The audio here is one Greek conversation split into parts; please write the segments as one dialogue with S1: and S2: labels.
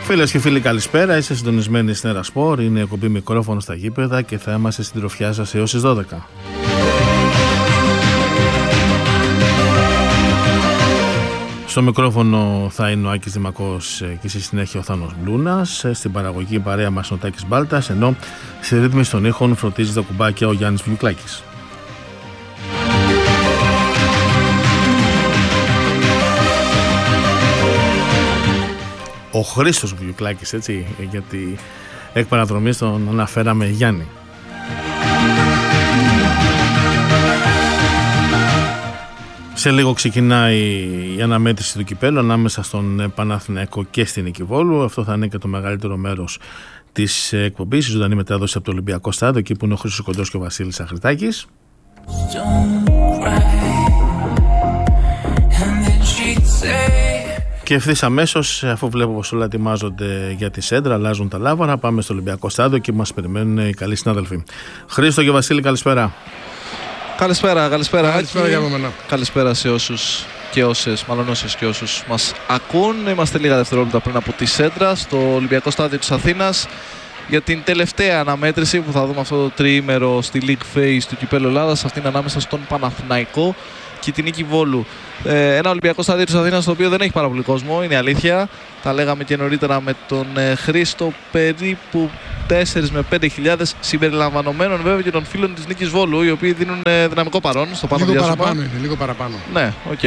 S1: Φίλες και φίλοι, καλησπέρα. Είστε συντονισμένοι στην Ερασπορ. Είναι η εκπομπή Μικρόφωνο στα γήπεδα και θα είμαστε στην τροφιά σας έως τις 12. Στο μικρόφωνο θα είναι ο Άκης Δημακός και στη συνέχεια ο Θάνος Μπλούνας. Στην παραγωγή παρέα μας ο Τάκης Μπάλτας, ενώ στη ρύθμιση των ήχων φροντίζει τα κουμπάκια ο Γιάννης Βιουκλάκης. Ο Χρήστος Βιουκλάκης, έτσι, γιατί εκ παραδρομής τον αναφέραμε Γιάννη. Σε λίγο ξεκινάει η αναμέτρηση του κυπέλλου ανάμεσα στον Παναθηναϊκό και στην Νίκη Βόλου. Αυτό θα είναι και το μεγαλύτερο μέρος της εκπομπής. Η ζωντανή μετάδοση από το Ολυμπιακό Στάδιο, εκεί που είναι ο Χρήστος Κοντός και ο Βασίλης Αχρητάκης. Και ευθύς αμέσως, αφού βλέπω πως όλα ετοιμάζονται για τη Σέντρα, αλλάζουν τα λάβαρα, πάμε στο Ολυμπιακό Στάδιο και μας περιμένουν οι καλοί συνάδελφοι. Χρήστο και Βασίλη, καλησπέρα.
S2: Καλησπέρα.
S3: Καλησπέρα για μένα.
S2: Καλησπέρα σε όσους και όσες μας ακούν. Είμαστε λίγα δευτερόλεπτα πριν από τη Σέντρα στο Ολυμπιακό Στάδιο της Αθήνας για την τελευταία αναμέτρηση που θα δούμε αυτό το τριήμερο στη League Phase του Κυπέλλου Ελλάδας. Αυτή είναι ανάμεσα στον Παναθηναϊκό και την Νίκη Βόλου. Ένα Ολυμπιακό Στάδιο της Αθήνας το οποίο δεν έχει πάρα πολύ κόσμο, είναι αλήθεια. Τα λέγαμε και νωρίτερα με τον Χρήστο, περίπου 4 με 5.000 συμπεριλαμβανομένων βέβαια και των φίλων της Νίκης Βόλου, οι οποίοι δίνουν δυναμικό παρόν στο πάνω διάστημα.
S3: Λίγο παραπάνω.
S2: Ναι, οκ.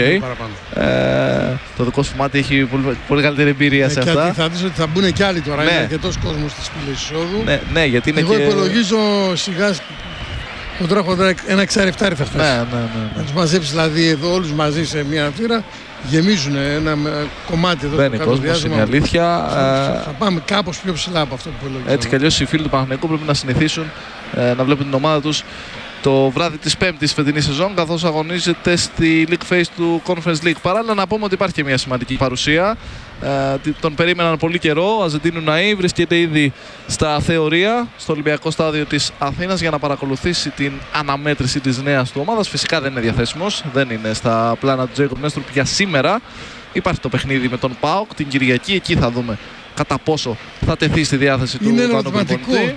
S2: Το δικό σου μάτι έχει πολύ καλύτερη εμπειρία σε αυτά.
S3: Και θα δεις ότι θα μπουν και άλλοι τώρα, είναι αρκετός κόσμος στις πύλες εισόδου.
S2: Ναι, γιατί είναι. Εγώ
S3: υπολογίζω σιγά χοντρά ένα 6-7 θα φτάσει.
S2: Ναι.
S3: Να τους μαζέψεις δηλαδή εδώ όλους μαζί σε μια θύρα, γεμίζουν ένα κομμάτι εδώ.
S2: Δεν είναι κόσμος, είναι αλήθεια.
S3: Θα πάμε κάπως πιο ψηλά από αυτό που υπολογίζω.
S2: Έτσι κι αλλιώς οι φίλοι του Παναθηναϊκού πρέπει να συνηθίσουν να βλέπουν την ομάδα τους το βράδυ της Πέμπτης φετινή σεζόν, καθώς αγωνίζεται στη League Phase του Conference League. Παράλληλα να πούμε ότι υπάρχει και μια σημαντική παρουσία. Τον περίμεναν πολύ καιρό. Ο Αζεντίνου Ναΐ βρίσκεται ήδη στα θεωρία στο Ολυμπιακό Στάδιο της Αθήνας για να παρακολουθήσει την αναμέτρηση της νέας του ομάδας. Φυσικά δεν είναι διαθέσιμος, δεν είναι στα πλάνα του Τζέικοπ Νέστρουπ για σήμερα. Υπάρχει το παιχνίδι με τον ΠΑΟΚ την Κυριακή. Εκεί θα δούμε κατά πόσο θα τεθεί στη διάθεση του Βανού προπονητή.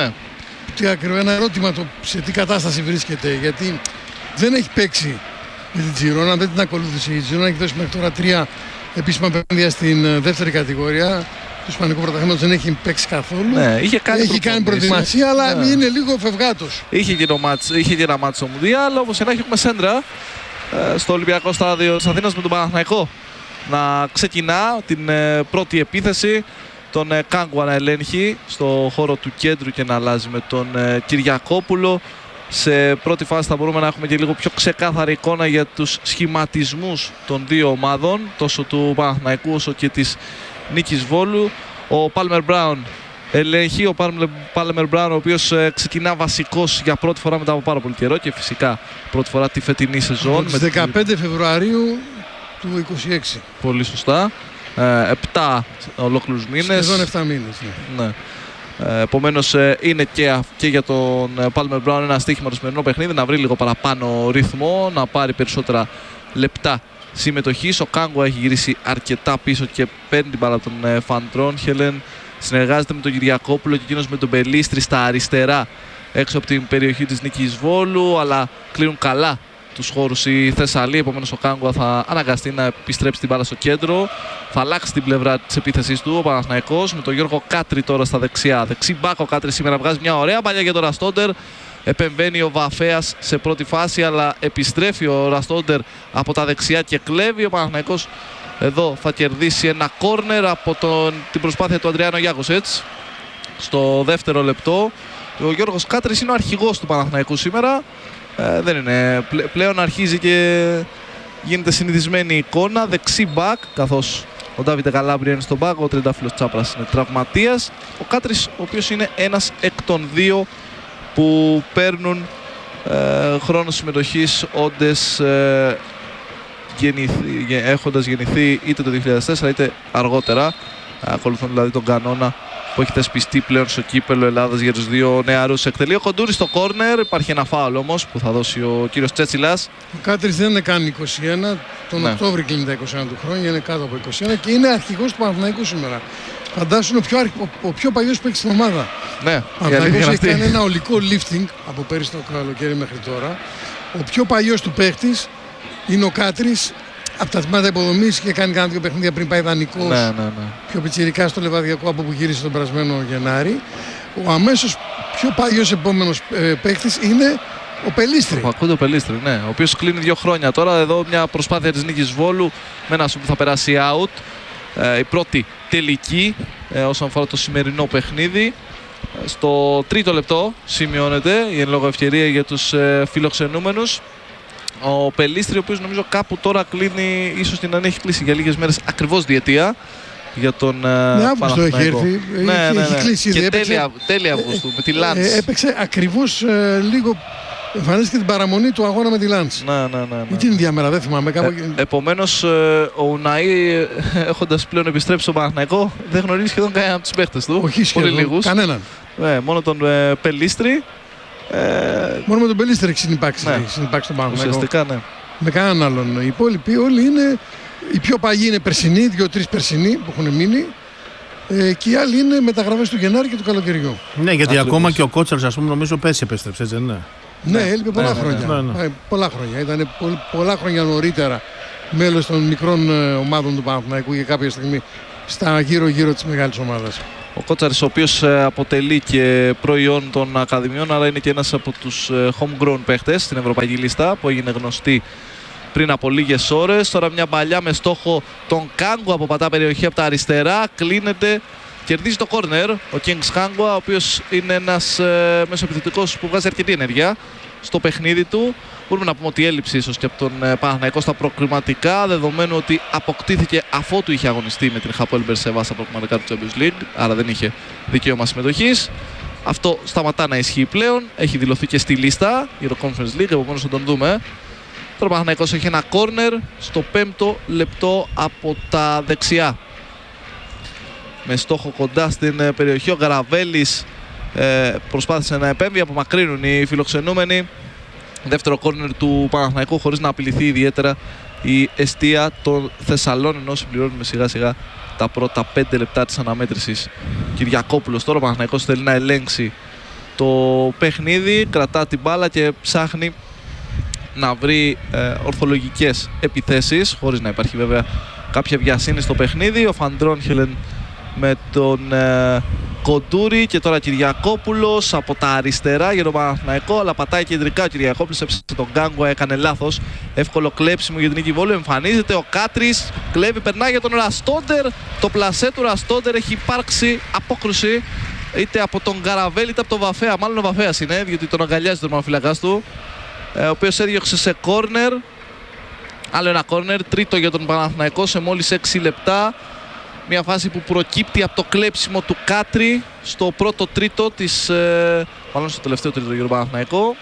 S3: Ένα ερώτημα, σε τι κατάσταση βρίσκεται, γιατί δεν έχει παίξει με την Τζιρόνα, δεν την ακολούθησε η Τζιρόνα, έχει δώσει μέχρι τώρα 3 επίσημα παιχνίδια στην δεύτερη κατηγορία του Ισπανικού Πρωταθλήματος, δεν έχει παίξει καθόλου.
S2: Ναι, έχει κάνει
S3: προετοιμασία, αλλά είναι λίγο φευγάτος.
S2: Είχε και ένα μάτσο στο Μουντιάλ, όπως και να έχουμε Σέντρα στο Ολυμπιακό Στάδιο της Αθήνας με τον Παναθηναϊκό να ξεκινά την πρώτη επίθεση. Τον Κάγκουα να ελέγχει στο χώρο του κέντρου και να αλλάζει με τον Κυριακόπουλο. Σε πρώτη φάση θα μπορούμε να έχουμε και λίγο πιο ξεκάθαρη εικόνα για τους σχηματισμούς των δύο ομάδων, τόσο του Παναθηναϊκού όσο και της Νίκης Βόλου. Ο Πάλμερ Μπράουν ελέγχει, ο Πάλμερ Μπράουν ο οποίος ξεκινά βασικός για πρώτη φορά μετά από πάρα πολύ καιρό και φυσικά πρώτη φορά τη φετινή σεζόν.
S3: Στις 15 Φεβρουαρίου του 2026.
S2: Πολύ σωστά. 7 ολόκληρους μήνες.
S3: Σχεδόν 7 μήνες.
S2: Ναι. Επομένως είναι και για τον Πάλμερ Μπράουν ένα στοίχημα το σημερινό παιχνίδι να βρει λίγο παραπάνω ρυθμό, να πάρει περισσότερα λεπτά συμμετοχής. Ο Κάγκουα έχει γυρίσει αρκετά πίσω και παίρνει την μπάλα τον Φαν Τρόνχελεν. Συνεργάζεται με τον Κυριακόπουλο και εκείνος με τον Μπελίστρη στα αριστερά έξω από την περιοχή της Νίκης Βόλου, αλλά κλείνουν καλά τους χώρους οι Θεσσαλοί. Επομένως ο Κάγκουα θα αναγκαστεί να επιστρέψει την μπάλα στο κέντρο. Θα αλλάξει την πλευρά της επίθεσης του ο Παναθηναϊκός με τον Γιώργο Κάτρη τώρα στα δεξιά. Δεξί μπακ ο Κάτρη σήμερα βγάζει μια ωραία παλιά για τον Ραστόντερ. Επεμβαίνει ο Βαφέας σε πρώτη φάση, αλλά επιστρέφει ο Ραστόντερ από τα δεξιά και κλέβει. Ο Παναθηναϊκός εδώ θα κερδίσει ένα κόρνερ από την προσπάθεια του Αντριάνο Γιάκοσετς στο δεύτερο λεπτό. Ο Γιώργος Κάτρης είναι ο αρχηγός του Παναθηναϊκού σήμερα. Δεν είναι. Πλέον αρχίζει και γίνεται συνηθισμένη εικόνα. Δεξί μπακ, καθώς ο Ντάβιντε Καλάμπρια είναι στον μπακ, ο Τριαντάφυλλος Τσάπρας είναι τραυματίας. Ο Κάτρης, ο οποίος είναι ένας εκ των δύο που παίρνουν χρόνο συμμετοχής έχοντας γεννηθεί είτε το 2004 είτε αργότερα. Ακολουθούν δηλαδή τον κανόνα που έχει θεσπιστεί πλέον στο κύπελο Ελλάδας για τους δύο νεαρούς. Εκτελεί ο Κοντούρης στο κόρνερ. Υπάρχει ένα φάουλ όμως που θα δώσει ο κύριος Τσέτσιλας.
S3: Ο Κάτρης δεν είναι καν 21. Τον Οκτώβρη κλείνει τα 21 του χρόνια. Είναι κάτω από 21 και είναι αρχηγός του Παναθηναϊκού σήμερα. Φαντάσου ο πιο παλιός παίκτης στην ομάδα.
S2: Ναι,
S3: ο Παναθηναϊκός έχει κάνει ένα ολικό lifting από πέρυσι το καλοκαίρι μέχρι τώρα. Ο πιο παλιός του παίκτης είναι ο Κάτρης. Από τα τμήματα υποδομής και κάνει κάνα δύο παιχνίδια πριν πάει δανεικός.
S2: Ναι.
S3: Πιο πιτσιρικά στο Λεβαδιακό από που γύρισε τον περασμένο Γενάρη. Ο αμέσως πιο παλιός επόμενος παίκτης είναι ο Πελίστρη.
S2: Ο Φακούντο Πελίστρη, ναι. Ο οποίος κλείνει 2 χρόνια τώρα. Εδώ μια προσπάθεια της νίκης Βόλου με ένα σου που θα περάσει out. Η πρώτη τελική όσον αφορά το σημερινό παιχνίδι. Στο 3ο λεπτό σημειώνεται η εν λόγω ευκαιρία για τους φιλοξενούμενους. Ο Πελίστρη, ο οποίος νομίζω κάπου τώρα κλείνει, ίσως την αν έχει κλείσει για λίγες μέρες ακριβώς διετία για τον
S3: Αύγουστο έχει έρθει. Έχει κλείσει
S2: και τέλη Αυγούστου με τη Λαντς.
S3: Έπαιξε ακριβώς λίγο. Εμφανίστηκε την παραμονή του αγώνα με τη Λαντς.
S2: Ναι.
S3: Ή την ίδια μέρα, δεν θυμάμαι.
S2: Επομένως, ο Ουναή, έχοντας πλέον επιστρέψει στον Παναθηναϊκό, δεν γνωρίζει σχεδόν κανέναν από τους παίχτες του.
S3: Όχι σχεδόν, κανέναν.
S2: Μόνο τον Πελίστρη.
S3: Μόνο με τον Πελίστρη έχει συνυπάξει τον Παναθηναϊκό.
S2: Ουσιαστικά, ναι.
S3: Με κανέναν άλλον. Οι υπόλοιποι όλοι είναι. Οι πιο παλιοί είναι περσινοί, 2-3 περσινοί που έχουν μείνει. Και οι άλλοι είναι μεταγραφές του Γενάρη και του καλοκαιριού.
S1: Ναι, γιατί ακόμα και ο Κότσαρς, ας πούμε, νομίζω πέρσι επέστρεψε, έτσι δεν είναι?
S3: Ναι, έλειπε πολλά χρόνια. Πολλά χρόνια. Ήταν πολλά χρόνια νωρίτερα μέλος των μικρών ομάδων του Παναθηναϊκού για κάποια στιγμή στα γύρω-γύρω της μεγάλης ομάδας.
S2: Ο Κότσαρης, ο οποίος αποτελεί και προϊόν των ακαδημιών, αλλά είναι και ένας από τους homegrown παίχτες στην ευρωπαϊκή λίστα που έγινε γνωστή πριν από λίγες ώρες. Τώρα μια παλιά με στόχο τον Κάγκο από πατά περιοχή από τα αριστερά. Κλείνεται, κερδίζει το κόρνερ ο Kings Κάγκο, ο οποίος είναι ένας μεσοεπιθετικός που βγάζει αρκετή ενέργεια στο παιχνίδι του. Μπορούμε να πούμε ότι έλειψε ίσως και από τον Παναθηναϊκό στα προκριματικά, δεδομένου ότι αποκτήθηκε αφότου είχε αγωνιστεί με την Hapoel Beersheva στα προκριματικά του Champions League, άρα δεν είχε δικαίωμα συμμετοχής. Αυτό σταματά να ισχύει πλέον, έχει δηλωθεί και στη λίστα για το Conference League, επομένως θα τον δούμε. Τώρα ο Παναθηναϊκός έχει ένα κόρνερ στο 5ο λεπτό από τα δεξιά. Με στόχο κοντά στην περιοχή, ο Γαραβέλης προσπάθησε να επέμβει, απομακρύνουν οι φιλοξενούμενοι. Δεύτερο κόρνερ του Παναθηναϊκού χωρίς να απειληθεί ιδιαίτερα η εστία των Θεσσαλών, ενώ συμπληρώνουμε σιγά σιγά τα πρώτα 5 λεπτά της αναμέτρησης. Κυριακόπουλος τώρα ο Παναθηναϊκός θέλει να ελέγξει το παιχνίδι, κρατά την μπάλα και ψάχνει να βρει ορθολογικές επιθέσεις, χωρίς να υπάρχει βέβαια κάποια βιασύνη στο παιχνίδι. Ο Φαντρόνχελεν με τον Κοντούρη και τώρα Κυριακόπουλος από τα αριστερά για τον Παναθηναϊκό, αλλά πατάει κεντρικά ο Κυριακόπουλος, έψησε τον Γκάγκουα, έκανε λάθος. Εύκολο κλέψιμο για την νίκη Βόλου. Εμφανίζεται ο Κάτρης, κλέβει, περνάει για τον Ραστόντερ. Το πλασέ του Ραστόντερ έχει υπάρξει απόκρουση είτε από τον Καραβέλ είτε από τον Βαφέα. Μάλλον ο Βαφέας είναι, διότι τον αγκαλιάζει τον τερματοφύλακας του, ο οποίος έδιωξε σε κόρνερ. Άλλο ένα κόρνερ, τρίτο για τον Παναθηναϊκό σε μόλις 6 λεπτά. Μια φάση που προκύπτει από το κλέψιμο του Κάτρη στο πρώτο τρίτο της, μάλλον στο τελευταίο τρίτο για τον Παναθηναϊκό.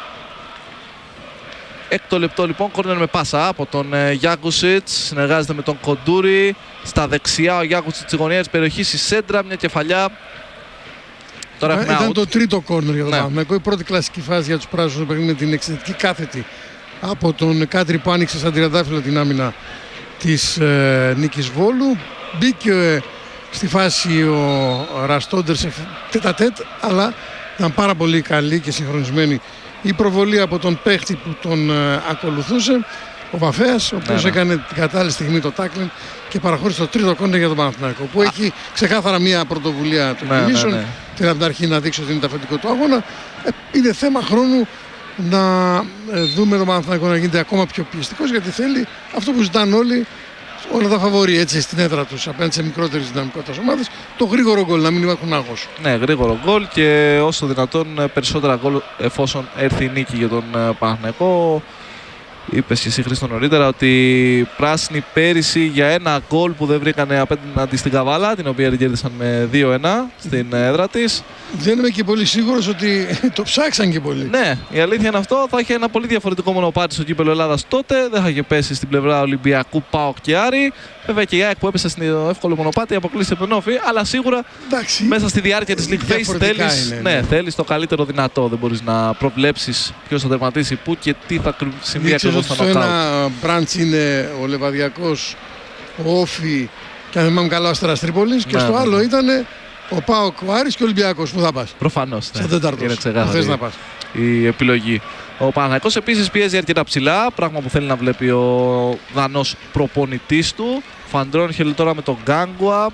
S2: 6ο λεπτό λοιπόν, κόρνερ με πάσα από τον Γιάκουσιτς, συνεργάζεται με τον Κοντούρη. Στα δεξιά ο Γιάκουσιτς στη γωνία της περιοχής, η σέντρα, μια κεφαλιά. Τώρα
S3: ήταν το τρίτο κόρνερ για τον Παναθηναϊκό. Η πρώτη κλασική φάση για τους πράσινους με την εξαιρετική κάθετη από τον Κάτρη που άνοιξε σαν τριαντάφυλλο την άμυνα της νίκης Βόλου. Μπήκε στη φάση ο Ραστόντερ σε τέτα-τέτ, αλλά ήταν πάρα πολύ καλή και συγχρονισμένη η προβολή από τον παίχτη που τον ακολουθούσε, ο Βαφέας, ο οποίος έκανε την κατάλληλη στιγμή το τάκλιν και παραχώρησε το τρίτο κόρνερ για τον Παναθηναϊκό, που έχει ξεκάθαρα μια πρωτοβουλία των κινήσεων. Θέλει από την αρχή να δείξει ότι είναι το αφεντικό του αγώνα. Είναι θέμα χρόνου να δούμε τον Παναθηναϊκό να γίνεται ακόμα πιο πιεστικός, γιατί θέλει αυτό που ζητάνε όλοι, όλα τα φαβορί, έτσι, στην έδρα τους απέναντι σε μικρότερες δυναμικότητες ομάδες, το γρήγορο γκολ, να μην υπάρχουν άγχος.
S2: Ναι, γρήγορο γκολ και όσο δυνατόν περισσότερα γκολ εφόσον έρθει η νίκη για τον Παναθηναϊκό. Είπες και εσύ, Χρήστο, νωρίτερα ότι οι πράσινοι πέρυσι για ένα γκολ που δεν βρήκανε απέναντι στην Καβάλα, την οποία κέρδισαν με 2-1 στην έδρα της. Δεν
S3: είμαι και πολύ σίγουρος ότι το ψάξαν και πολύ.
S2: Ναι, η αλήθεια είναι αυτό. Θα είχε ένα πολύ διαφορετικό μονοπάτι στο κύπελλο Ελλάδας τότε. Δεν θα είχε πέσει στην πλευρά Ολυμπιακού, ΠΑΟΚ και Άρη. Βέβαια και η ΑΕΚ που έπεσε στο εύκολο μονοπάτι αποκλείστηκε από τον Όφη, αλλά σίγουρα
S3: Εντάξει,
S2: μέσα στη διάρκεια της League Phase θέλεις το καλύτερο δυνατό. Δεν μπορείς να προβλέψεις ποιος θα τερματίσει πού και τι θα συμβεί ακριβώς στο knockout.
S3: Στο ένα μπραντς είναι ο Λεβαδιακός, ο Όφη και αν θυμάμαι καλά ο Αστέρας Τρίπολης, και στο άλλο ήταν ο ΠΑΟΚ, ο Άρης και ο Ολυμπιακός. Πού θα πας?
S2: Προφανώς.
S3: Σαν τέταρτος. Πού θες να πας?
S2: Η επιλογή. Ο Παναθηναϊκός επίσης πιέζει αρκετά ψηλά, πράγμα που θέλει να βλέπει ο Δανός προπονητής του. Φαντρόνχελ τώρα με τον Γκάνγκουα.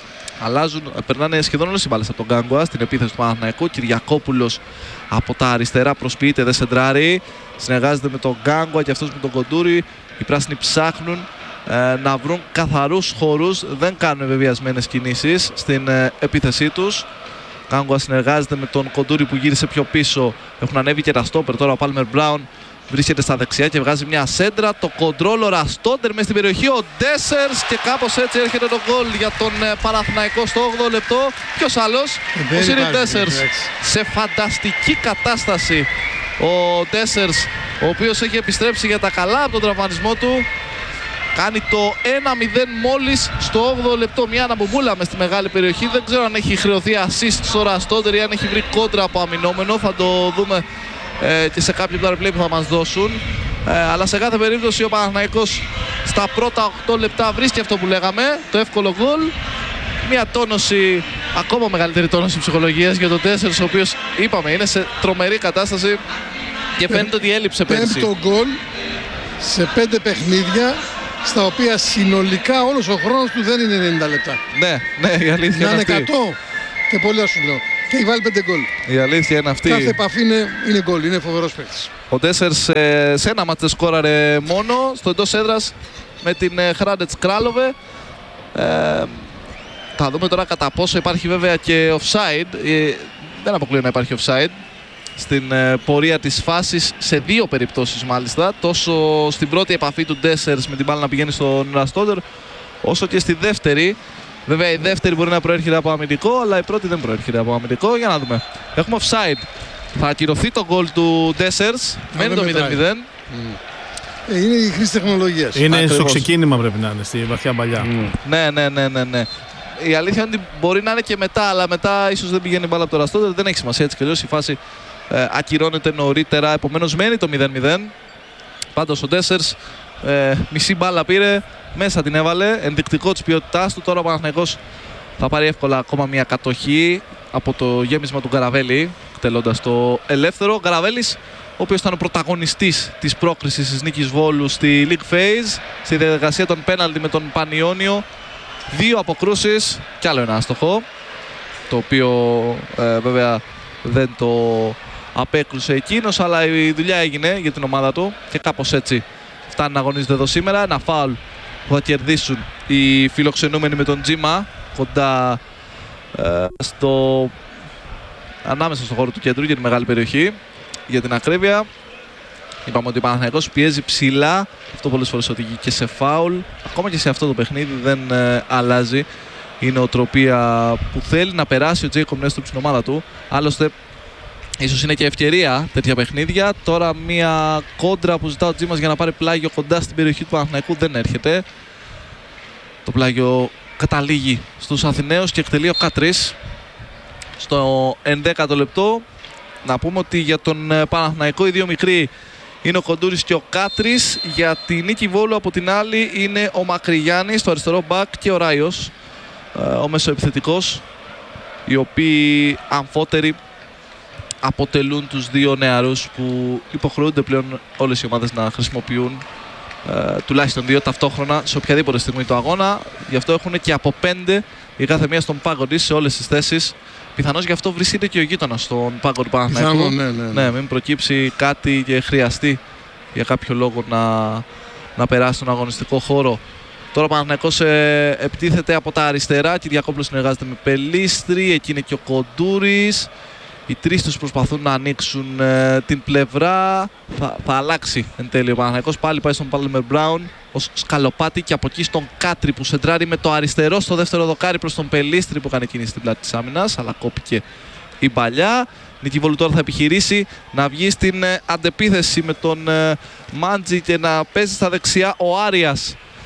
S2: Περνάνε σχεδόν όλες οι μπάλες από τον Γκάνγκουα στην επίθεση του Παναθηναϊκού. Κυριακόπουλος από τα αριστερά προσποιείται, δεν σεντράρει. Συνεργάζεται με τον Γκάνγκουα και αυτός με τον Κοντούρη. Οι πράσινοι ψάχνουν να βρουν καθαρούς χώρους. Δεν κάνουν βεβαιασμένες κινήσεις στην επίθεσή τους. Γκάνγκουα συνεργάζεται με τον Κοντούρη που γύρισε πιο πίσω. Έχουν ανέβει και τα στόπερ. Τώρα ο Πάλμερ Μπράουν βρίσκεται στα δεξιά και βγάζει μια σέντρα. Το κοντρόλ, ο Ραστόντερ μες στην περιοχή. Ο Ντέσσερς και κάπως έτσι έρχεται το γκολ για τον Παναθηναϊκό στο 8ο λεπτό. Ποιος άλλος? Ο Σίρι Ντέσσερς. Σε φανταστική κατάσταση ο Ντέσσερς, ο οποίος έχει επιστρέψει για τα καλά από τον τραυματισμό του. Κάνει το 1-0 μόλις στο 8ο λεπτό. Μια αναμπομπούλα μες στη μεγάλη περιοχή. Δεν ξέρω αν έχει χρεωθεί assist στο Ραστόντερ ή αν έχει βρει κόντρα από αμυνόμενο. Θα το δούμε και σε κάποιο replay που θα μας δώσουν. Αλλά σε κάθε περίπτωση ο Παναθηναϊκός στα πρώτα 8 λεπτά βρίσκει αυτό που λέγαμε, το εύκολο γκολ. Μια τόνωση, ακόμα μεγαλύτερη τόνωση ψυχολογίας για τον Τέσσερς, ο οποίος είπαμε είναι σε τρομερή κατάσταση και φαίνεται ότι έλειψε πέρσι.
S3: 5ο γκολ σε 5 παιχνίδια, στα οποία συνολικά όλος ο χρόνος του δεν είναι 90 λεπτά.
S2: Ναι, η αλήθεια είναι αυτή.
S3: Να είναι 100 και πολλά σου λέω. Και έχει βάλει 5 γκολ.
S2: Η αλήθεια είναι αυτή.
S3: Κάθε επαφή είναι γκολ, είναι φοβερός παίκτης.
S2: Ο Τέσσερς σε ένα μάτς σκόραρε μόνο, στο εντός έδρας με την Χράντετς Κράλοβε. Θα δούμε τώρα κατά πόσο υπάρχει βέβαια και offside. Δεν αποκλείω να υπάρχει offside στην πορεία της φάσης, σε δύο περιπτώσεις μάλιστα. Τόσο στην πρώτη επαφή του Ντέσσερς με την μπάλα να πηγαίνει στον Ραστόντερ, όσο και στη δεύτερη. Βέβαια η δεύτερη μπορεί να προέρχεται από αμυντικό, αλλά η πρώτη δεν προέρχεται από αμυντικό. Για να δούμε. Έχουμε offside. Θα ακυρωθεί το γκολ του Ντέσσερς. Μένει το 0-0.
S3: Είναι η χρήση τεχνολογίας.
S1: Είναι
S2: Ακριβώς.
S1: στο ξεκίνημα, πρέπει να είναι, στη βαθιά παλιά.
S2: Ναι. Η αλήθεια είναι ότι μπορεί να είναι και μετά, αλλά μετά ίσως δεν πηγαίνει μπάλα από το Ραστόντερ. Δεν έχει σημασία, έτσι κι αλλιώς η φάση ακυρώνεται νωρίτερα. Επομένως μένει το 0-0. Πάντως ο Ντέσσερς μισή μπάλα πήρε, μέσα την έβαλε. Ενδεικτικό της ποιότητάς του. Τώρα ο Παναθηναϊκός θα πάρει εύκολα ακόμα μια κατοχή από το γέμισμα του Γκαραβέλη, εκτελώντας το ελεύθερο. Ο Γκαραβέλης, ο οποίος ήταν ο πρωταγωνιστής της πρόκρισης της νίκης Βόλου στη League Phase, στη διαδικασία των πέναλτι με τον Πανιόνιο. 2 αποκρούσεις κι άλλο ένα άστοχο, το οποίο βέβαια δεν το απέκρουσε εκείνος, αλλά η δουλειά έγινε για την ομάδα του και κάπως έτσι φτάνει να αγωνίζεται εδώ σήμερα. Ένα φάουλ που θα κερδίσουν οι φιλοξενούμενοι με τον Τζίμα κοντά ανάμεσα στο χώρο του κέντρου για τη μεγάλη περιοχή, για την ακρίβεια. Είπαμε ότι ο Παναθηναϊκός πιέζει ψηλά, αυτό πολλές φορές οδηγεί και σε φάουλ. Ακόμα και σε αυτό το παιχνίδι δεν αλλάζει η νοοτροπία που θέλει να περάσει ο Τζέικομ Νέστροπ στην ομάδα του. Άλλωστε ίσως είναι και ευκαιρία τέτοια παιχνίδια. Τώρα μια κόντρα που ζητά ο Τζίμας για να πάρει πλάγιο κοντά στην περιοχή του Παναθηναϊκού δεν έρχεται. Το πλάγιο καταλήγει στους Αθηναίους και εκτελεί ο Κάτρης στο 11ο λεπτό. Να πούμε ότι για τον Παναθηναϊκό οι δύο μικροί είναι ο Κοντούρης και ο Κάτρης. Για τη νίκη Βόλου από την άλλη είναι ο Μακρυγιάννης στο αριστερό μπακ και ο Ράιος, ο μεσοεπιθετικός, οι οποίοι αμφότεροι αποτελούν τους δύο νεαρούς που υποχρεούνται πλέον όλες οι ομάδες να χρησιμοποιούν τουλάχιστον δύο ταυτόχρονα σε οποιαδήποτε στιγμή του αγώνα. Γι' αυτό έχουν και από 5 η κάθε μία στον πάγκο της σε όλες τις θέσεις. Πιθανώς γι' αυτό βρίσκεται και ο γείτονας στον πάγκο του Παναθηναϊκού. Ναι, μην προκύψει κάτι και χρειαστεί για κάποιο λόγο να περάσει στον αγωνιστικό χώρο. Τώρα ο Παναθηναϊκός επιτίθεται από τα αριστερά. Κυριακόπουλος συνεργάζεται με Πελίστρη, εκεί είναι και ο Κοντούρης. Οι τρεις τους προσπαθούν να ανοίξουν την πλευρά. Θα αλλάξει εν τέλει ο Παναθηναϊκός. Πάλι πάει στον Πάλμερ Μπράουν ως σκαλοπάτι και από εκεί στον Κάτρη που σεντράρει με το αριστερό στο δεύτερο δοκάρι προς τον Πελίστρη που κάνει κίνηση στην πλάτη της άμυνας, αλλά κόπηκε η παλιά. Νίκη Βόλου τώρα θα επιχειρήσει να βγει στην αντεπίθεση με τον Μάντζη και να παίζει στα δεξιά ο Άριας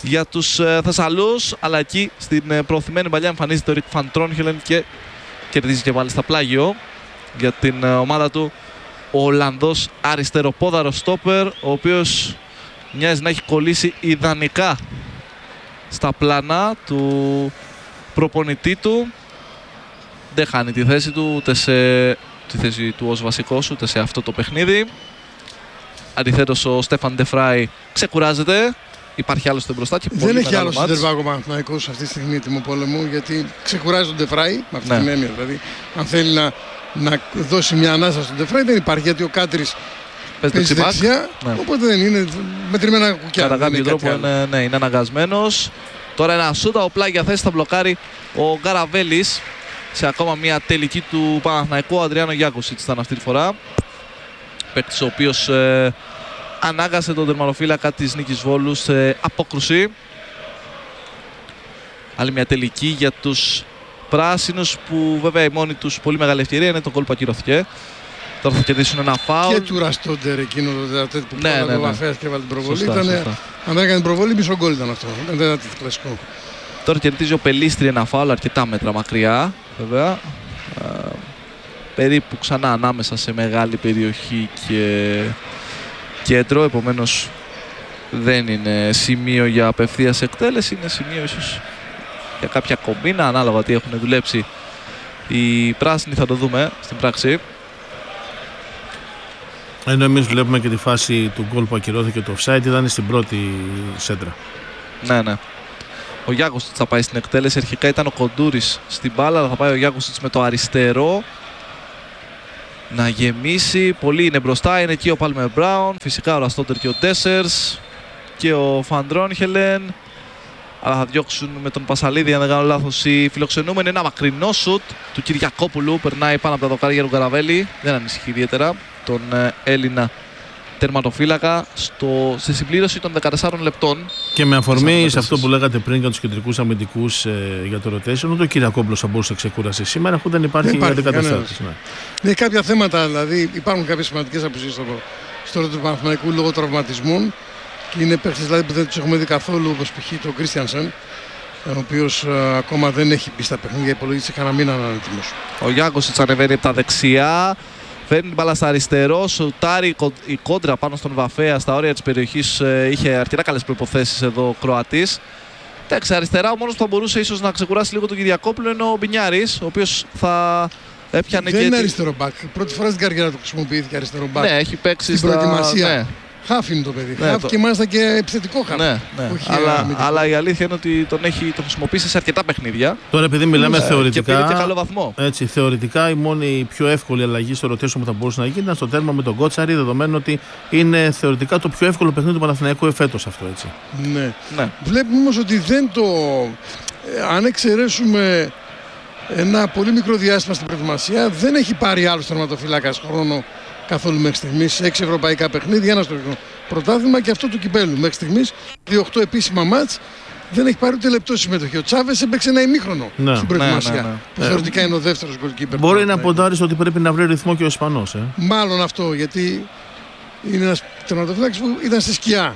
S2: για τους Θεσσαλούς, αλλά εκεί στην προωθημένη παλιά εμφανίζεται ο Ρικ Φαν Τρόνχελεν και κερδίζει και πάλι στα πλάγιο για την ομάδα του ο Ολλανδός αριστεροπόδαρος στόπερ, ο οποίος μοιάζει να έχει κολλήσει ιδανικά στα πλάνα του προπονητή του. Δεν χάνει τη θέση του ούτε σε τη θέση του ως βασικός ούτε σε αυτό το παιχνίδι. Αντιθέτως ο Στέφαν Ντεφράι ξεκουράζεται. Υπάρχει άλλο στο μπροστά και
S3: δεν έχει άλλο συντερβάγο Παναθηναϊκός αυτή τη στιγμή έτοιμο πόλεμο, γιατί ξεκουράζει τον Ντεφράι με αυτή την έννοια. Δηλαδή, αν θέλει να δώσει μια ανάσα στον Ντεφράι, δεν υπάρχει, γιατί ο Κάτρης παίζει δεξιά. Οπότε δεν είναι μετρημένα κουκιά.
S2: Κατά κάποιο τρόπο είναι αναγκασμένος. Τώρα ένα σούτα, ο πλάγια θέση θα μπλοκάρει ο Γκαραβέλης σε ακόμα μια τελική του Παναθηναϊκού. Ο Αντριάνο Γιάκοσιτς ήταν αυτή τη φορά. Παίκτης ο οποίος ανάγκασε τον τερματοφύλακα της Νίκης Βόλου σε απόκρουση. Άλλη μια τελική για τους πράσινους, που βέβαια η μόνη τους πολύ μεγάλη ευκαιρία είναι το γκολ που ακυρώθηκε. Τώρα θα κερδίσουν ένα φάουλ.
S3: Και του Ραστόντερ εκείνο το που ο Βαφέας και έβαλε την προβολή. Αν δεν έκανε την προβολή, μισό γκολ ήταν αυτό. Δεν ήταν κλασικό.
S2: Τώρα κερδίζει ο Πελίστρη ένα φάουλ αρκετά μέτρα μακριά, βέβαια. Περίπου ξανά ανάμεσα σε μεγάλη περιοχή και κέντρο, επομένως δεν είναι σημείο για απευθείας εκτέλεση, είναι σημείο ίσως για κάποια κομπίνα, ανάλογα τι έχουν δουλέψει οι πράσινοι, θα το δούμε στην πράξη.
S1: Ενώ εμείς βλέπουμε και τη φάση του γκολ που ακυρώθηκε το offside, ήταν στην πρώτη σέντρα.
S2: Ναι. Ο Γιάκοσιτς θα πάει στην εκτέλεση, αρχικά ήταν ο Κοντούρης στην μπάλα, αλλά θα πάει ο Γιάκοσιτς με το αριστερό να γεμίσει. Πολλοί είναι μπροστά, είναι εκεί ο Πάλμερ Μπράουν, φυσικά ο Ραστόντερ και ο Ντέσσερς και ο Φαν Τρόνχελεν. Αλλά θα διώξουν με τον Πασαλίδη, αν δεν κάνω λάθος, οι φιλοξενούμενοι. Ένα μακρινό σουτ του Κυριακόπουλου, περνάει πάνω από τα δοκάρια του Γκαραβέλη, δεν ανησυχεί ιδιαίτερα τον Έλληνα τερματοφύλακα στη συμπλήρωση των 14 λεπτών.
S1: Και με αφορμή σε αυτό που λέγατε πριν για τους κεντρικούς αμυντικούς για το rotation, ούτε ο Κυριακόπουλος θα μπορούσε να ξεκουράσει σήμερα, αφού δεν υπάρχει αντικαταστάτης.
S3: Ναι, κάποια θέματα, δηλαδή υπάρχουν κάποιες σημαντικές απουσίες στο ρόλο του Παναθηναϊκού λόγω τραυματισμών. Και είναι παίκτες δηλαδή, που δεν τους έχουμε δει καθόλου, όπως π.χ. τον Κρίστιανσεν, ο οποίος ακόμα δεν έχει μπει στα παιχνίδια, υπολογίζει κανένα μήνα να είναι έτοιμος.
S2: Ο Γιάκοσιτς ανεβαίνει από τα δεξιά, φέρνει την μπάλα στα αριστερό, σουτάρει η κόντρα πάνω στον Βαφέα στα όρια της περιοχής. Είχε αρκετά καλές προϋποθέσεις εδώ ο Κροατής. Εντάξει, αριστερά ο μόνος που θα μπορούσε ίσως να ξεκουράσει λίγο τον Κυριακόπουλο είναι ο Μπινιάρης, ο οποίος θα έπιανε
S3: δεν είναι αριστερό μπακ. Πρώτη φορά στην καριέρα του χρησιμοποιήθηκε αριστερό μπακ.
S2: Ναι, έχει παίξει
S3: στην προετοιμασία. Ναι. Χάφ είναι το παιδί.
S2: Ναι,
S3: χάφ και μάλιστα και επιθετικό χάφ.
S2: Ναι. Αλλά η αλήθεια είναι ότι τον χρησιμοποιήσει σε αρκετά παιχνίδια.
S1: Τώρα, επειδή μιλάμε θεωρητικά.
S2: Και πήρε και καλό βαθμό.
S1: Έτσι, θεωρητικά η μόνη πιο εύκολη αλλαγή στο rotation που θα μπορούσε να γίνει ήταν στο τέρμα με τον Κότσαρη, δεδομένου ότι είναι θεωρητικά το πιο εύκολο παιχνίδι του Παναθηναϊκού εφέτος αυτό. Έτσι.
S3: Ναι. Βλέπουμε όμως ότι δεν το. Αν εξαιρέσουμε ένα πολύ μικρό διάστημα στην προετοιμασία, δεν έχει πάρει άλλο τερματοφύλακας χρόνο καθόλου μέχρι στιγμής. 6 ευρωπαϊκά παιχνίδια, ένα στο πρωτάθλημα και αυτό του κυπέλου. Μέχρι στιγμής 2-8 επίσημα μάτς, δεν έχει πάρει ούτε λεπτό συμμετοχή. Ο Τσάβες έπαιξε ένα ημίχρονο στην προετοιμασία. Που θεωρητικά είναι ο δεύτερος goalkeeper.
S1: Μπορεί να ποντάρει ότι πρέπει να βρει ρυθμό και ο Ισπανός.
S3: Μάλλον αυτό, γιατί είναι ένας τερματοφύλακας που ήταν στη σκιά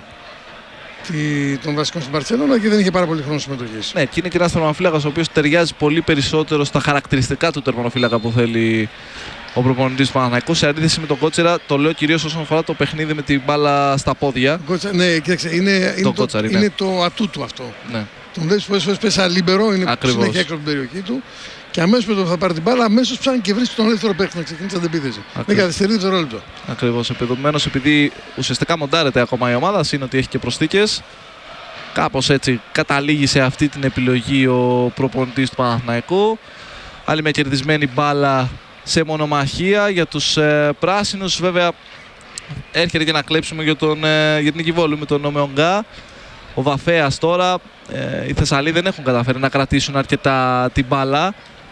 S3: των βασικών στην Μπαρσελόνα και δεν είχε πάρα πολύ χρόνο συμμετοχής.
S2: Ναι, και είναι και ένας τερματοφύλακας ο οποίος ταιριάζει πολύ περισσότερο στα χαρακτηριστικά του τερματοφύλακα που θέλει ο προπονητής του Παναθηναϊκού, σε αντίθεση με τον Κότσερα. Το λέω κυρίως όσον αφορά το παιχνίδι με την μπάλα στα πόδια.
S3: Ναι, κοίταξε, είναι το ατού του αυτό. Ναι. Τον βλέπεις πολλές φορές πέσει αλίμπερο, είναι συνέχεια έξω από την περιοχή του. Και αμέσως με το που θα πάρει την μπάλα, αμέσως ψάχνει και βρίσκει τον ελεύθερο παίκτη να ξεκινήσει την αντεπίθεση. Δεν καθυστερεί δευτερόλεπτο.
S2: Ακριβώς. Επιδομένως, επειδή ουσιαστικά μοντάρεται ακόμα η ομάδα, είναι ότι έχει και προσθήκες. Κάπως έτσι καταλήγει σε αυτή την επιλογή ο προπονητής του Παναθηναϊκού. Άλλη μια κερδισμένη μπάλα σε μονομαχία για τους πράσινους. Βέβαια έρχεται και να κλέψουμε για την Νίκη Βόλου με τον Ομεονγκά. Ο Βαφέας τώρα, οι Θεσσαλοί δεν έχουν καταφέρει να κρατήσουν αρκετά την μπάλα.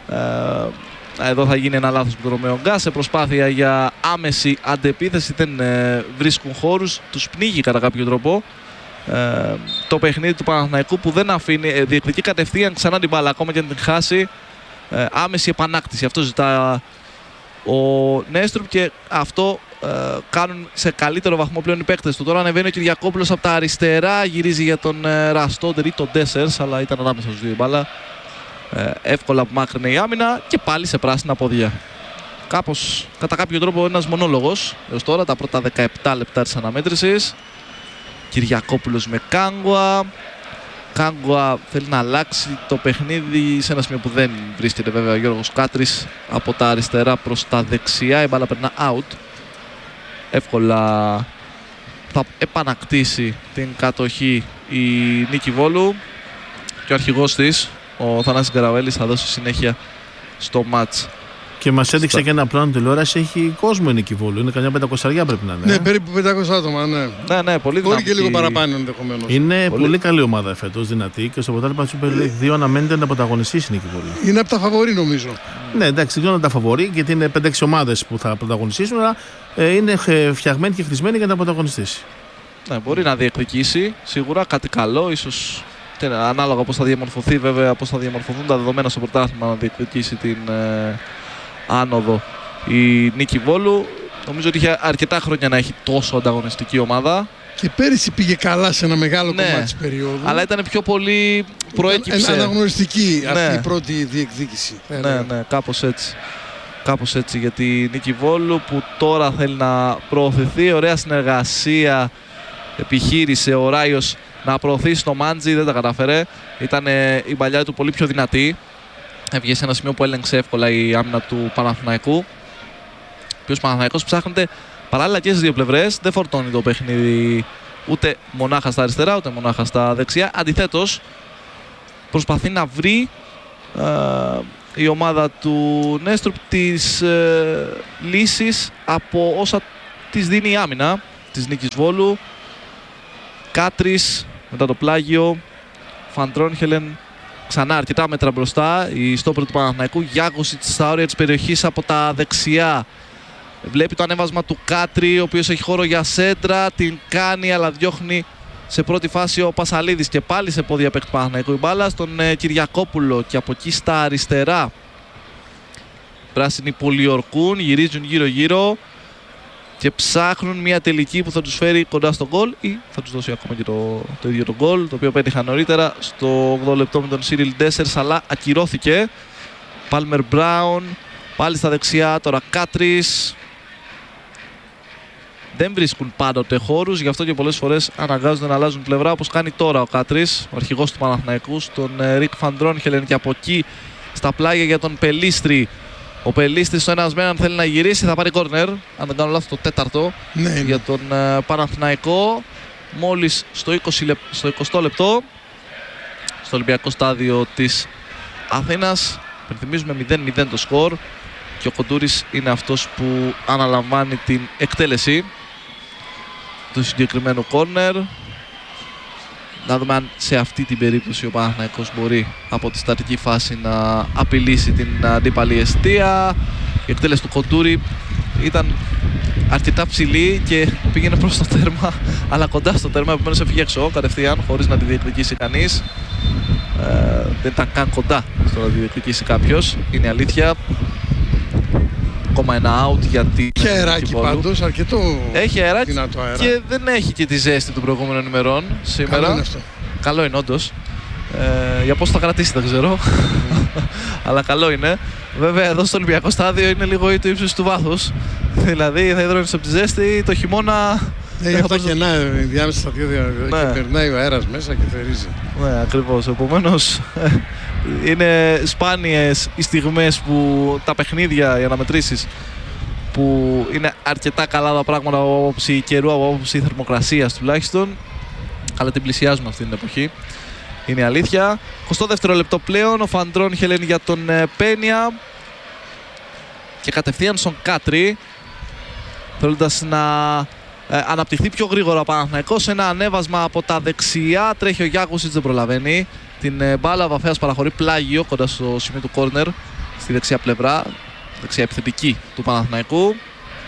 S2: Εδώ θα γίνει ένα λάθος με τον Ομεονγκά σε προσπάθεια για άμεση αντεπίθεση. Δεν βρίσκουν χώρους, τους πνίγει κατά κάποιο τρόπο το παιχνίδι του Παναθηναϊκού, που δεν αφήνει, διεκδικεί κατευθείαν ξανά την μπάλα ακόμα και αν την χάσει. Άμεση επανάκτηση, αυτό ζητά ο Νέστρουπ και αυτό κάνουν σε καλύτερο βαθμό πλέον οι παίκτες του. Τώρα ανεβαίνει ο Κυριακόπουλος από τα αριστερά, γυρίζει για τον Ραστόντερ ή τον Ντέσσερς, αλλά ήταν ανάμεσα στους δύο η μπάλα. Εύκολα απομάκρυνε η άμυνα και πάλι σε πράσινα πόδια. Κάπως, κατά κάποιο τρόπο, ένας μονόλογος έως τώρα, τα πρώτα 17 λεπτά της αναμέτρησης. Κυριακόπουλος με Κάγκουα. Κάγκουα θέλει να αλλάξει το παιχνίδι σε ένα σημείο που δεν βρίσκεται βέβαια ο Γιώργος Κάτρης. Από τα αριστερά προς τα δεξιά, η μπάλα περνά out. Εύκολα θα επανακτήσει την κατοχή η Νίκη Βόλου και ο αρχηγός της, ο Θανάσης Γκαραβέλης, θα δώσει συνέχεια στο μάτς.
S1: Και μας έδειξε και ένα πλάνο τηλεόραση, έχει κόσμο η Νίκη Βόλου. Είναι καμιά 500 πρέπει να είναι.
S3: Ναι, περίπου 500 άτομα, ναι.
S2: Ναι, πολύ δυνατή.
S3: Μπορεί και λίγο παραπάνω ενδεχομένως.
S1: Είναι πολύ καλή ομάδα φέτος, δυνατή, και στο πρωτάθλημα του Super League 2 αναμένεται να πρωταγωνιστήσει η Νίκη Βόλου.
S3: Είναι από τα φαβορί νομίζω.
S1: Ναι, εντάξει, δεν είναι τα φαβορί, γιατί είναι 5-6 ομάδες που θα πρωταγωνιστήσουν, αλλά είναι φτιαγμένοι και χτισμένοι για να πρωταγωνιστήσει.
S2: Ναι, μπορεί να διεκδικήσει σίγουρα κάτι καλό, ίσως ανάλογα πώς θα διαμορφωθεί, βέβαια, πώς θα διαμορφωθούν τα δεδομένα στο πρωτάθλημα, να διεκδικήσει την άνοδο η Νίκη Βόλου. Νομίζω ότι είχε αρκετά χρόνια να έχει τόσο ανταγωνιστική ομάδα.
S3: Και πέρυσι πήγε καλά σε ένα μεγάλο κομμάτι της περίοδου.
S2: Αλλά ήταν πιο πολύ προέκυψε.
S3: Αναγνωριστική αυτή η πρώτη διεκδίκηση.
S2: Ναι, κάπως έτσι. Κάπως έτσι για τη Νίκη Βόλου, που τώρα θέλει να προωθηθεί. Ωραία συνεργασία επιχείρησε ο Ράιος να προωθήσει το Μάντζι, δεν τα κατάφερε. Ήταν η παλιά του πολύ πιο δυνατή. Έβγε σε ένα σημείο που έλεγξε εύκολα η άμυνα του Παναθηναϊκού. Ο οποίος Παναθηναϊκός ψάχνεται παράλληλα και στις δύο πλευρές. Δεν φορτώνει το παιχνίδι ούτε μονάχα στα αριστερά ούτε μονάχα στα δεξιά. Αντιθέτως, προσπαθεί να βρει η ομάδα του Νέστρουπ τις λύσεις από όσα της δίνει η άμυνα της Νίκης Βόλου. Κάτρης μετά το πλάγιο, Φαντρόνχελεν ξανά αρκετά μέτρα μπροστά, η στόπερ του Παναθηναϊκού. Γιάκοσιτς στα όρια της περιοχής από τα δεξιά. Βλέπει το ανέβασμα του Κάτρη, ο οποίος έχει χώρο για σέντρα, την κάνει αλλά διώχνει σε πρώτη φάση ο Πασαλίδης και πάλι σε πόδια παίκτη του Παναθηναϊκού η μπάλα στον Κυριακόπουλο, και από εκεί στα αριστερά πράσινοι πολιορκούν, γυρίζουν γύρω-γύρω και ψάχνουν μια τελική που θα τους φέρει κοντά στο γκολ, ή θα τους δώσει ακόμα και το ίδιο το γκολ, το οποίο πέτυχαν νωρίτερα στο 8 λεπτό με τον Σίριλ Ντέσσερς, αλλά ακυρώθηκε. Πάλμερ Μπράουν πάλι στα δεξιά, τώρα Κάτρης. Δεν βρίσκουν πάντοτε χώρους, γι' αυτό και πολλές φορές αναγκάζονται να αλλάζουν πλευρά, όπως κάνει τώρα ο Κάτρης, ο αρχηγός του Παναθηναϊκού, στον Ρικ Φαντρόνχελεν, και από εκεί στα πλάγια για τον Πελίστρη. Ο Πελίστρης στο ένας με έναν θέλει να γυρίσει, θα πάρει κόρνερ, αν δεν κάνω λάθος το τέταρτο, για τον Παναθηναϊκό. Μόλις στο 20 λεπτό, στο Ολυμπιακό στάδιο της Αθήνας. Υπενθυμίζουμε 0-0 το σκορ και ο Κοντούρης είναι αυτός που αναλαμβάνει την εκτέλεση του συγκεκριμένου κόρνερ. Να δούμε αν σε αυτή την περίπτωση ο Παναθηναϊκός μπορεί από τη στατική φάση να απειλήσει την αντίπαλη εστία. Η εκτέλεση του Κοντούρη ήταν αρκετά ψηλή και πήγαινε προς το τέρμα, αλλά κοντά στο τέρμα, επομένως έφυγε έξω κατευθείαν χωρίς να τη διεκδικήσει κανείς. Δεν ήταν καν κοντά στο να τη διεκδικήσει κάποιος, είναι αλήθεια. Ακόμα ένα out για την
S3: Έχει αεράκι πάντως, αρκετό.
S2: Έχει αεράκι
S3: δυνατό αέρα.
S2: Και δεν έχει και τη ζέστη των προηγούμενων ημερών σήμερα.
S3: Καλό είναι αυτό.
S2: Καλό είναι όντως. Για πώς θα κρατήσει δεν ξέρω. Αλλά καλό είναι. Βέβαια εδώ στο Ολυμπιακό στάδιο είναι λίγο ή το ύψος του βάθους. Δηλαδή θα υδρώνεις από τη ζέστη, το χειμώνα.
S3: Γι' αυτό κενά διάμεσα στα δύο και περνάει ο αέρας μέσα και θερίζει.
S2: Ναι, ακριβώς. Επομένως είναι σπάνιες οι στιγμές που τα παιχνίδια, οι αναμετρήσεις, που είναι αρκετά καλά τα πράγματα από άποψη καιρού, από άποψη θερμοκρασίας τουλάχιστον, αλλά την πλησιάζουμε αυτή την εποχή. Είναι αλήθεια. 22ο λεπτό πλέον, ο Φαντρόνχελεν για τον Πένια και κατευθείαν στον Κάτρη, θέλοντας να αναπτυχθεί πιο γρήγορα ο Παναθηναϊκός. Ένα ανέβασμα από τα δεξιά, τρέχει ο Γιάκουσιτς, δεν προλαβαίνει την μπάλα. Βαφέας παραχωρεί πλάγιο κοντά στο σημείο του κόρνερ στη δεξιά πλευρά, δεξιά επιθετική του Παναθηναϊκού.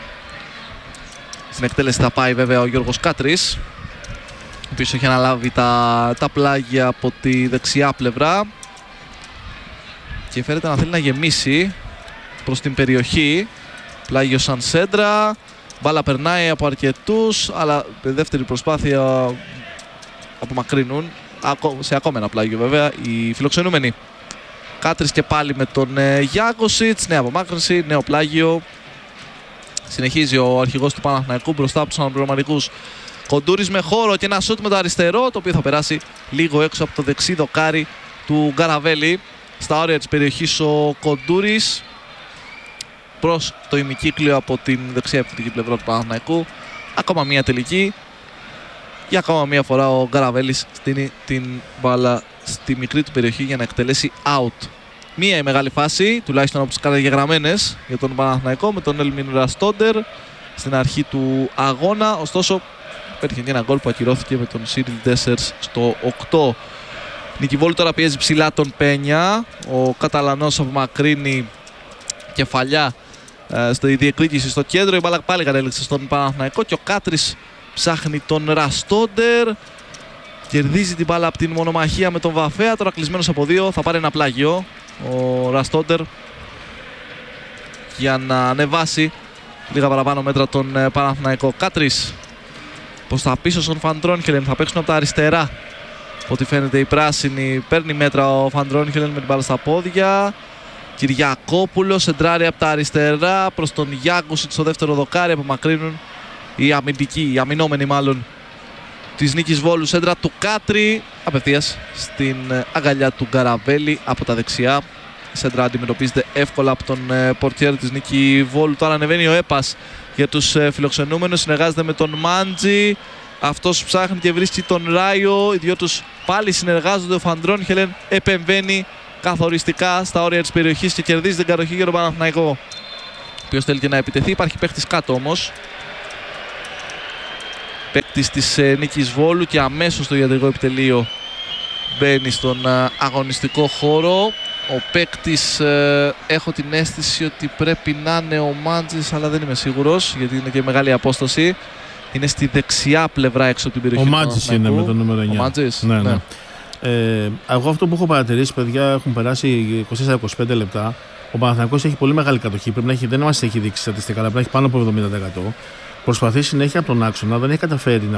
S2: Στην εκτέλεση θα πάει βέβαια ο Γιώργος Κάτρης, ο οποίος έχει αναλάβει τα πλάγια από τη δεξιά πλευρά και φαίνεται να θέλει να γεμίσει προς την περιοχή. Πλάγιο σαν σέντρα, Μπάλα περνάει από αρκετούς, αλλά με δεύτερη προσπάθεια απομακρύνουν. Σε ακόμα ένα πλάγιο βέβαια οι φιλοξενούμενοι. Κάτρις και πάλι με τον Γιάγκοσιτς, νέα απομάκρυνση, νέο πλάγιο. Συνεχίζει ο αρχηγός του Παναθηναϊκού μπροστά από τους αναπληρωματικούς. Κοντούρης με χώρο και ένα σούτ με το αριστερό, το οποίο θα περάσει λίγο έξω από το δεξί δοκάρι του Γκαραβέλη. Στα όρια της περιοχής ο Κοντούρης προς το ημικύκλιο από την δεξιά επιθετική πλευρά του Παναθηναϊκού. Ακόμα μία τελική. Για ακόμα μία φορά ο Γκαραβέλης στείνει την μπάλα στη μικρή του περιοχή για να εκτελέσει out. Μία η μεγάλη φάση, τουλάχιστον από τις καταγεγραμμένες για τον Παναθηναϊκό, με τον Έλμιν Ραστόντερ στην αρχή του αγώνα. Ωστόσο, υπήρχε και ένα γκολ που ακυρώθηκε με τον Σίριλ Ντέσσερς στο 8. Νικηβόλου τώρα πιέζει ψηλά τον Πένια. Ο Καταλανός απομακρύνει κεφαλιά στη διεκδίκηση στο κέντρο. Η μπάλα πάλι κατέληξε στον Παναθηναϊκό και ο Κάτρις ψάχνει τον Ραστόντερ. Κερδίζει την μπάλα από την μονομαχία με τον Βαφέα. Τώρα κλεισμένος από δύο, θα πάρει ένα πλάγιο ο Ραστόντερ για να ανεβάσει λίγα παραπάνω μέτρα τον Παναθηναϊκό. Κάτρις προς τα πίσω στον Φαντρόνχελεν, θα παίξουν από τα αριστερά. Ό,τι φαίνεται η πράσινη, παίρνει μέτρα ο Φαντρόνχελεν με την μπάλα στα πόδια. Κυριακόπουλος σεντράρει από τα αριστερά προς τον Γιάγκοσιτς στο δεύτερο δοκάρι. Απομακρύνουν οι αμυντικοί, οι αμυνόμενοι μάλλον της Νίκης Βόλου. Σέντρα του Κάτρι απευθείας στην αγκαλιά του Γκαραβέλη από τα δεξιά. Η σέντρα αντιμετωπίζεται εύκολα από τον πορτιέρ της Νίκη Βόλου. Τώρα ανεβαίνει ο Έπας για τους φιλοξενούμενους, συνεργάζεται με τον Μάντζη. Αυτός ψάχνει και βρίσκει τον Ράιο. Οι δυο τους πάλι συνεργάζονται. Ο Φαντρόνχελεν επεμβαίνει καθοριστικά στα όρια της περιοχής και κερδίζει την κατοχή για τον Παναθηναϊκό, ο οποίος θέλει και να επιτεθεί. Υπάρχει παίχτης κάτω όμως, παίκτης της Νίκης Βόλου, και αμέσως στο ιατρικό επιτελείο μπαίνει στον αγωνιστικό χώρο. Ο παίκτης, έχω την αίσθηση ότι πρέπει να είναι ο Μάντζης, αλλά δεν είμαι σίγουρος γιατί είναι και μεγάλη απόσταση. Είναι στη δεξιά πλευρά έξω από την περιοχή.
S1: Ο Μάντζης είναι με το νούμερο 9.
S2: Ο Μάντζης,
S1: ναι. Εγώ αυτό που έχω παρατηρήσει, παιδιά, έχουν περάσει 24-25 λεπτά. Ο Παναθηναϊκός έχει πολύ μεγάλη κατοχή. Δεν μας έχει δείξει στατιστικά, αλλά πρέπει να έχει πάνω από 70%. Προσπαθεί συνέχεια από τον άξονα, δεν έχει καταφέρει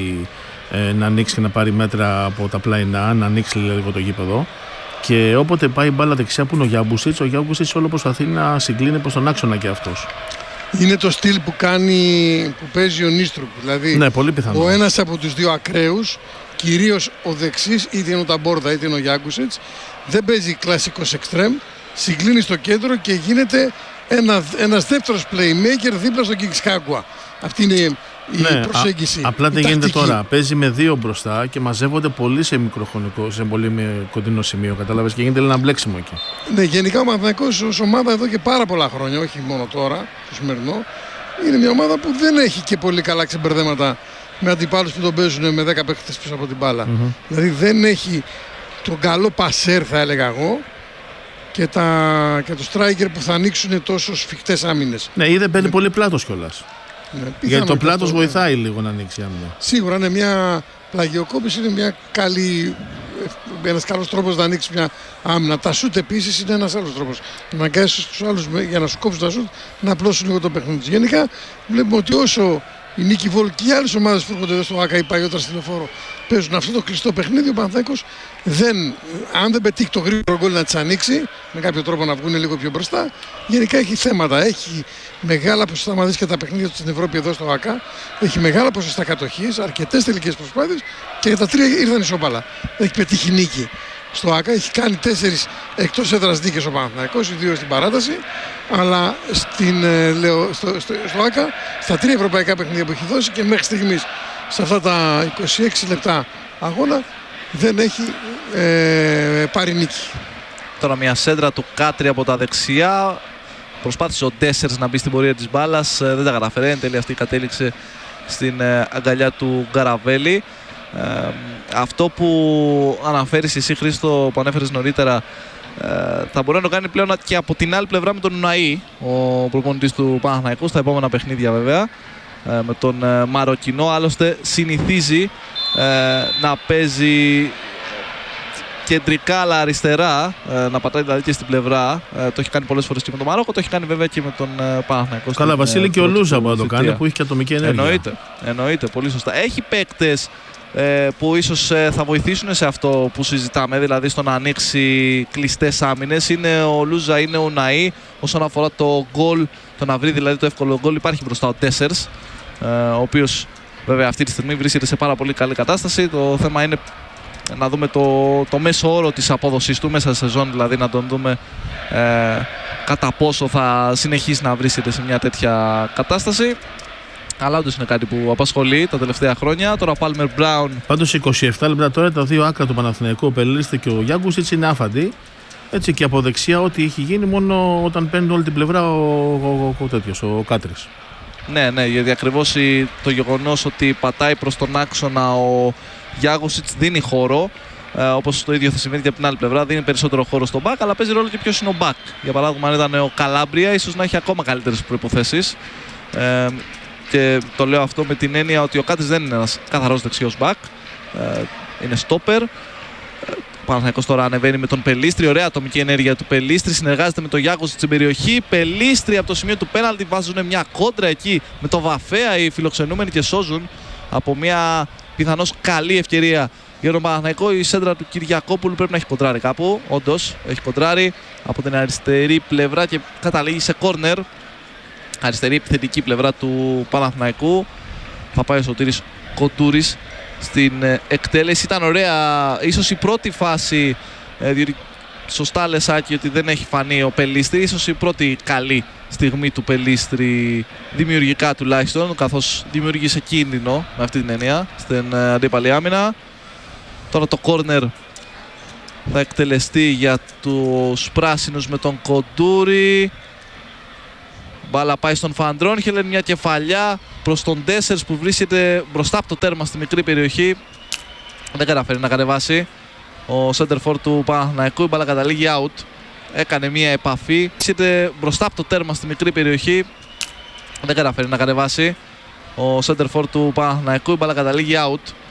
S1: να ανοίξει και να πάρει μέτρα από τα πλαϊνά, να ανοίξει λίγο το γήπεδο. Και όποτε πάει μπάλα δεξιά που είναι ο Γιάγκοσιτς όλο προσπαθεί να συγκλίνει προς τον άξονα και αυτός.
S3: Είναι το στυλ που παίζει ο Νίστρουκ. Δηλαδή,
S1: ναι, πολύ πιθανό.
S3: Ο ένας από τους δύο ακραίους, κυρίως ο δεξής, είτε είναι ο Ταμπόρδα είτε είναι ο Γιάγκοσιτς, δεν παίζει κλασικός εξτρέμ, συγκλίνει στο κέντρο και γίνεται ένας δεύτερος playmaker δίπλα στον Κιγκσκάγκουα. Αυτή είναι η προσέγγιση.
S1: Απλά δεν γίνεται τώρα. Παίζει με δύο μπροστά και μαζεύονται πολύ σε πολύ κοντινό σημείο. Κατάλαβες, και γίνεται ένα μπλέξιμο εκεί.
S3: Ναι, γενικά ο Παναθηναϊκός ως ομάδα εδώ και πάρα πολλά χρόνια, όχι μόνο τώρα, το σημερινό, είναι μια ομάδα που δεν έχει και πολύ καλά ξεμπερδέματα με αντιπάλους που τον παίζουν με 10 παίκτες πίσω από την μπάλα. Δηλαδή δεν έχει τον καλό πασέρ, θα έλεγα εγώ, και το striker που θα ανοίξουν τόσο σφιχτές άμυνες.
S1: Ναι, ή δεν παίρνει πολύ πλάτος κιόλας.
S3: Ναι,
S1: γιατί το πλάτος βοηθάει λίγο να ανοίξει άμυνα.
S3: Σίγουρα είναι μια πλαγιοκόπηση, είναι ένας καλός τρόπος να ανοίξει μια άμυνα. Τα σούτ επίσης είναι ένας άλλος τρόπος. Να αγκάσεις τους άλλους για να σου κόψουν τα σούτ να απλώσουν λίγο το παιχνίδι. Γενικά βλέπουμε ότι όσο η Νίκη Βόλ και οι άλλες ομάδες που έρχονται εδώ στο ΆΚΑ ή παλιότερα στη Λεωφόρο παίζουν αυτό το κλειστό παιχνίδι, ο Παναθηναϊκός αν δεν πετύχει το γρήγορο γκολ να τις ανοίξει, με κάποιο τρόπο να βγουν λίγο πιο μπροστά, γενικά έχει θέματα. Έχει μεγάλα ποσοστά, άμα δεις και τα παιχνίδια του στην Ευρώπη εδώ στο ΆΚΑ, έχει μεγάλα ποσοστά κατοχής, αρκετές τελικές προσπάθειες και τα τρία ήρθαν ισόπαλα. Έχει πετύχει νίκη στο ΆΚΑ, έχει κάνει 4 εκτός έδρας νίκες ο Παναθηναϊκός, οι 2 στην παράταση, αλλά στο ΆΚΑ στα 3 ευρωπαϊκά παιχνίδια που έχει δώσει και μέχρι στιγμής σε αυτά τα 26 λεπτά αγώνα δεν έχει πάρει νίκη.
S2: Τώρα μια σέντρα του Κάτρι από τα δεξιά. Προσπάθησε ο Ντέσσερς να μπει στην πορεία της μπάλας, δεν τα καταφέρε. Εν τέλει αυτή κατέληξε στην αγκαλιά του Γκαραβέλη. Αυτό που αναφέρεις εσύ, Χρήστο, που ανέφερες νωρίτερα, θα μπορεί να το κάνει πλέον και από την άλλη πλευρά με τον Ουναή, ο προπονητής του Παναθηναϊκού, στα επόμενα παιχνίδια βέβαια, με τον Μαροκινό. Άλλωστε συνηθίζει να παίζει κεντρικά αλλά αριστερά, να πατάει δηλαδή και στην πλευρά. Το έχει κάνει πολλές φορές και με τον Μαρόκο, το έχει κάνει βέβαια και με τον Παναθηναϊκό.
S1: Καλά, Βασίλη, και ο Λούζα μπορεί να το κάνει, που έχει και ατομική ενέργεια.
S2: Εννοείται, πολύ σωστά. Έχει παίκτες που ίσως θα βοηθήσουν σε αυτό που συζητάμε, δηλαδή στο να ανοίξει κλειστές άμυνες. Είναι ο Λούζα, είναι ο Ναΐ. Όσον αφορά το γκολ, το να βρει δηλαδή το εύκολο γκολ, υπάρχει μπροστά ο Τέσσερς, ο οποίος βέβαια αυτή τη στιγμή βρίσκεται σε πάρα πολύ καλή κατάσταση. Το θέμα είναι να δούμε το μέσο όρο της απόδοσης του μέσα σε σεζόν, δηλαδή να τον δούμε κατά πόσο θα συνεχίσει να βρίσκεται σε μια τέτοια κατάσταση. Αλλά όντως είναι κάτι που απασχολεί τα τελευταία χρόνια. Τώρα ο Palmer Brown.
S1: Πάντως 27 λεπτά τώρα, τα δύο άκρα του Παναθηναϊκού, ο Πελίστη και ο Γιάνκουσιτς, είναι άφαντοι. Έτσι, και από δεξιά ό,τι έχει γίνει μόνο όταν παίρνει όλη την πλευρά ο Κάτρης.
S2: Ναι, γιατί ακριβώς το γεγονός ότι πατάει προς τον άξονα ο Γιάνκουσιτς δίνει χώρο. Όπως το ίδιο θα συμβαίνει και από την άλλη πλευρά, δίνει περισσότερο χώρο στον μπακ, αλλά παίζει ρόλο και ποιος είναι ο μπακ. Για παράδειγμα, αν ήταν ο Καλάμπρια, ίσως να έχει ακόμα καλύτερες προϋποθέσεις. Και το λέω αυτό με την έννοια ότι ο Κάτρης δεν είναι ένας καθαρός δεξιός μπακ. Είναι στόπερ. Ο Παναθηναϊκός τώρα ανεβαίνει με τον Πελίστρη. Ωραία ατομική ενέργεια του Πελίστρη. Συνεργάζεται με τον Γιάνκουσιτς στην περιοχή. Πελίστρη από το σημείο του πέναλτι. Βάζουν μια κόντρα εκεί με το Βαφέα οι φιλοξενούμενοι και σώζουν από μια πιθανώς καλή ευκαιρία για τον Παναθηναϊκό. Η σέντρα του Κυριακόπουλου πρέπει να έχει κοντράρει κάπου. Όντως έχει κοντράρει από την αριστερή πλευρά και καταλήγει σε κόρνερ. Αριστερή επιθετική πλευρά του Παναθηναϊκού. Θα πάει ο Σωτήρης Κοντούρης στην εκτέλεση. Ήταν ωραία, ίσως η πρώτη φάση, διότι σωστά λες Άκη ότι δεν έχει φανεί ο Πελίστρη, ίσως η πρώτη καλή στιγμή του Πελίστρη δημιουργικά τουλάχιστον, καθώς δημιουργήσε κίνδυνο με αυτή την έννοια στην αντίπαλη άμυνα. Τώρα το κόρνερ θα εκτελεστεί για τους πράσινους με τον Κοντούρη. Μπάλα πάει στον Φαντρόνχελεν, μια κεφαλιά προς τον Τέσσερς που βρίσκεται μπροστά από το τέρμα στη μικρή περιοχή. Δεν καταφέρει να κατεβάσει ο σέντερφορ του Παναθηναϊκού. Η μπάλα καταλήγει out. Έκανε μια επαφή. Βρίσκεται μπροστά από το τέρμα στη μικρή περιοχή. Δεν καταφέρει να κατεβάσει ο σέντερφορ του Παναθηναϊκού. Η μπάλα καταλήγει out.